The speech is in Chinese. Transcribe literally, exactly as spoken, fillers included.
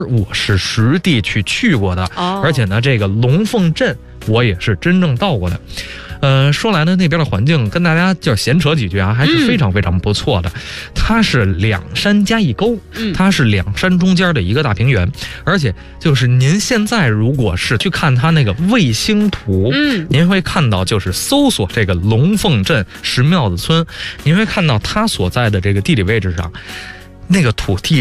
我是实地去去过的， 哦、 而且呢，这个龙凤镇我也是真正到过的。呃，说来呢，那边的环境跟大家就闲扯几句啊，还是非常非常不错的。嗯、它是两山加一沟， 嗯， 它是两山中间的一个大平原，而且就是您现在如果是去看它那个卫星图， 嗯， 您会看到就是搜索这个龙凤镇石庙子村，您会看到它所在的这个地理位置上，那个土地